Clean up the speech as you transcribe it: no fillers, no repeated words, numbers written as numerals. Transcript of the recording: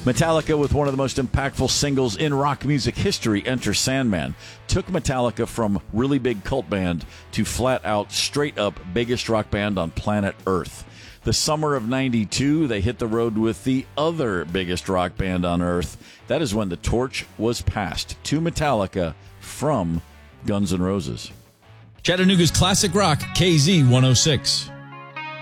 Metallica, with one of the most impactful singles in rock music history, Enter Sandman, took Metallica from really big cult band to flat-out, straight-up biggest rock band on planet Earth. The summer of 92, they hit the road with the other biggest rock band on Earth. That is when the torch was passed to Metallica from Guns N' Roses. Chattanooga's classic rock, KZ 106.